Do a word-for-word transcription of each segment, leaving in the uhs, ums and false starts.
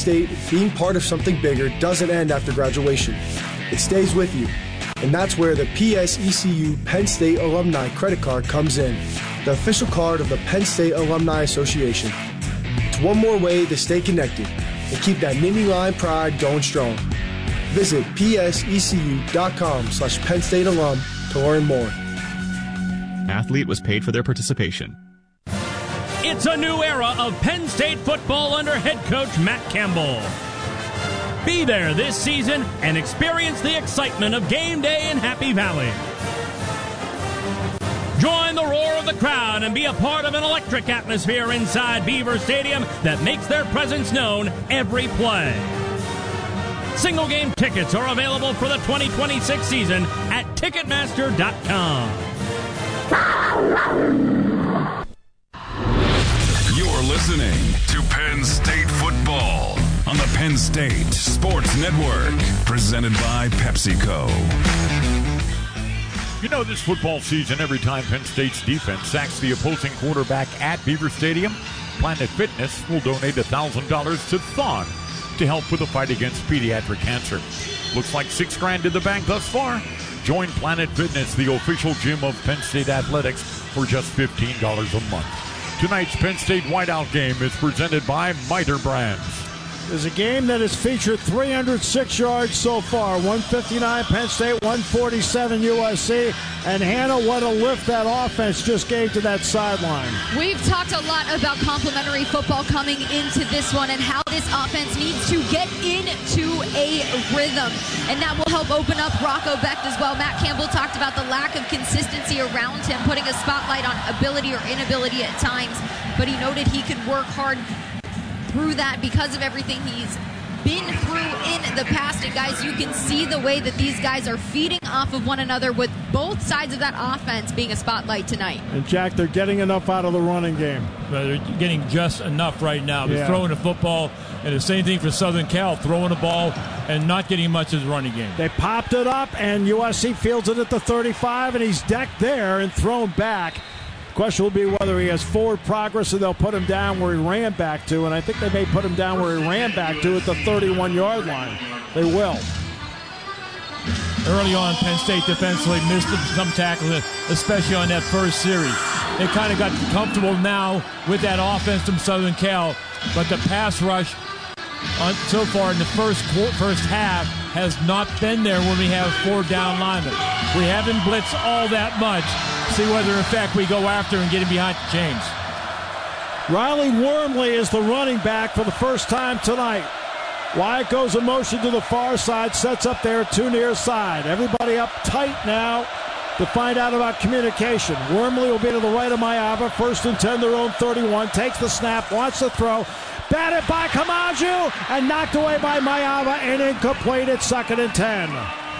State, being part of something bigger doesn't end after graduation. It stays with you. And that's where the P S E C U Penn State Alumni Credit Card comes in, the official card of the Penn State Alumni Association. It's one more way to stay connected and keep that Nittany Lion pride going strong. Visit psecu.com slash Penn State alum to learn more. Athlete was paid for their participation. It's a new era of Penn State football under head coach Matt Campbell. Be there this season and experience the excitement of game day in Happy Valley. Join the roar of the crowd and be a part of an electric atmosphere inside Beaver Stadium that makes their presence known every play. Single game tickets are available for the twenty twenty-six season at Ticketmaster dot com. You're listening to Penn State football on the Penn State Sports Network, presented by PepsiCo. You know, this football season, every time Penn State's defense sacks the opposing quarterback at Beaver Stadium, Planet Fitness will donate one thousand dollars to Thon to help with the fight against pediatric cancer. Looks like six grand in the bank thus far. Join Planet Fitness, the official gym of Penn State Athletics, for just fifteen dollars a month. Tonight's Penn State Whiteout game is presented by Miter Brands. There's a game that has featured three hundred six yards so far. one fifty-nine Penn State, one forty-seven U S C. And Hannah, what a lift that offense just gave to that sideline. We've talked a lot about complementary football coming into this one and how this offense needs to get into a rhythm. And that will help open up Rocco Becht as well. Matt Campbell talked about the lack of consistency around him, putting a spotlight on ability or inability at times. But he noted he could work hard through that because of everything he's been through in the past. And guys, you can see the way that these guys are feeding off of one another, with both sides of that offense being a spotlight tonight. And Jack, they're getting enough out of the running game. They're getting just enough right now. They're Yeah. throwing the football, and the same thing for Southern Cal, throwing the ball and not getting much of the running game. They popped it up, and U S C fields it at the thirty-five, and he's decked there and thrown back. Question will be whether he has forward progress, or they'll put him down where he ran back to, and I think they may put him down where he ran back to at the thirty-one-yard line. They will. Early on, Penn State defensively missed some tackles, especially on that first series. They kind of got comfortable now with that offense from Southern Cal, but the pass rush on, so far in the first first half has not been there when we have four down linemen. We haven't blitzed all that much. See whether, in fact, we go after and get him behind the chains. Riley Wormley is the running back for the first time tonight. Wyatt goes in motion to the far side, sets up there too near side. Everybody up tight now to find out about communication. Wormley will be to the right of Mayava. First and ten, their own thirty-one. Takes the snap, wants to throw. Batted by Kamaju and knocked away by Mayava and incomplete at second and ten.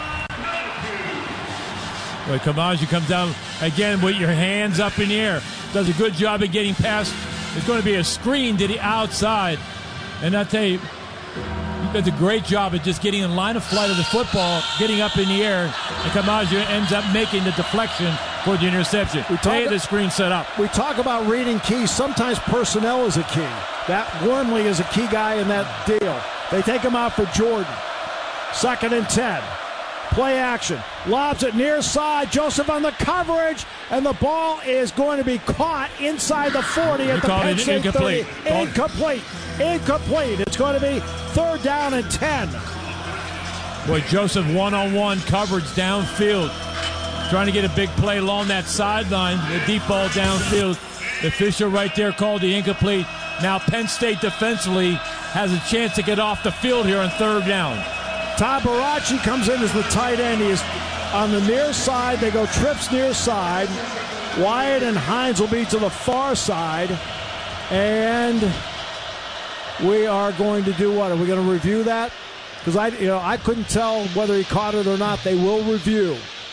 Well, Kamaju comes down again with your hands up in the air. Does a good job of getting past. It's going to be a screen to the outside. And I'll tell you, he does a great job of just getting in line of flight of the football, getting up in the air, and Kamaju ends up making the deflection for the interception. We talk, the screen set up. We talk about reading keys. Sometimes personnel is a key. That Wormley is a key guy in that deal. They take him out for Jordan. Second and ten. Play action. Lobs it near side. Joseph on the coverage. And the ball is going to be caught inside the forty at the Penn State thirty. Incomplete. Incomplete. It's going to be third down and ten. Boy, Joseph one-on-one coverage downfield. Trying to get a big play along that sideline. The deep ball downfield. The official right there called the incomplete. Now Penn State defensively has a chance to get off the field here on third down. Todd Baracci comes in as the tight end. He is on the near side. They go trips near side. Wyatt and Hines will be to the far side. And we are going to do what? Are we going to review that? Because I, you know, I couldn't tell whether he caught it or not. They will review.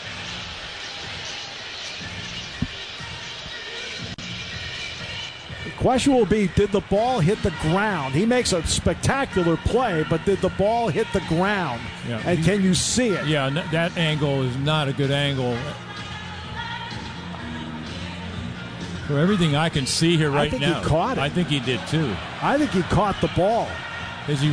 Question will be, did the ball hit the ground? He makes a spectacular play, but did the ball hit the ground? Yeah. And can you see it? Yeah, that angle is not a good angle. For everything I can see here right I think now, he caught it. I think he did too. I think he caught the ball. As he